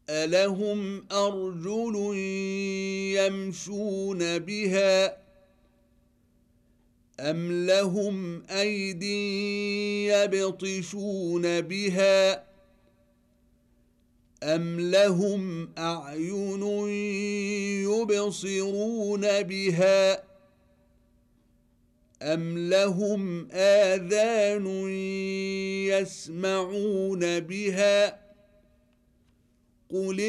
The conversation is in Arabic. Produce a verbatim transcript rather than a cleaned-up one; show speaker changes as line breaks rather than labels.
ألهم أرجل يمشون بها أم لهم أيد يبطشون بها أم لهم أعين يبصرون بها أم لهم آذان يسمعون بها قل